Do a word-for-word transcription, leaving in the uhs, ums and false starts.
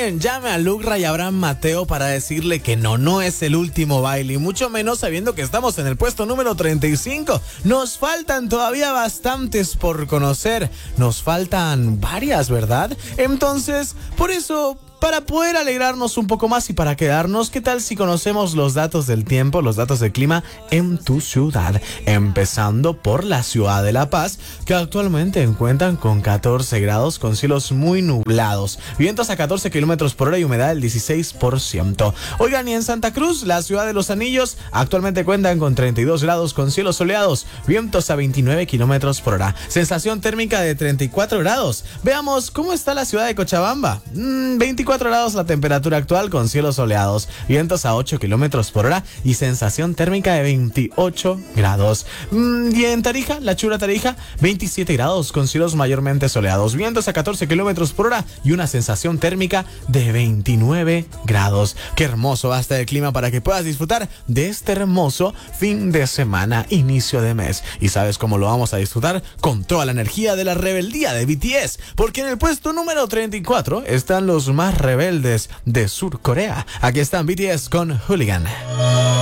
alguien llame a Lucra y Abraham Mateo para decirle que no, no es el último baile, y mucho menos sabiendo que estamos en el puesto número treinta y cinco. Nos faltan todavía bastantes por conocer, nos faltan varias, ¿verdad? Entonces, por eso, para poder alegrarnos un poco más y para quedarnos, ¿qué tal si conocemos los datos del tiempo, los datos del clima en tu ciudad? Empezando por la ciudad de La Paz, que actualmente encuentran con catorce grados con cielos muy nublados, vientos a catorce kilómetros por hora y humedad del dieciséis por ciento. Oigan, y en Santa Cruz, la ciudad de Los Anillos, actualmente cuentan con treinta y dos grados con cielos soleados, vientos a veintinueve kilómetros por hora, sensación térmica de treinta y cuatro grados. Veamos cómo está la ciudad de Cochabamba. Mm, veinticuatro grados la temperatura actual con cielos soleados, vientos a ocho kilómetros por hora y sensación térmica de veintiocho grados. Mm, y en Tarija, la chula Tarija, veintisiete grados con cielos mayormente soleados, vientos a catorce kilómetros por hora y una sensación térmica de veintinueve grados. Qué hermoso va a estar el clima para que puedas disfrutar de este hermoso fin de semana, inicio de mes. ¿Y sabes cómo lo vamos a disfrutar? Con toda la energía de la rebeldía de B T S, porque en el puesto número treinta y cuatro están los más rebeldes de Sur Corea. Aquí están B T S con Hooligan.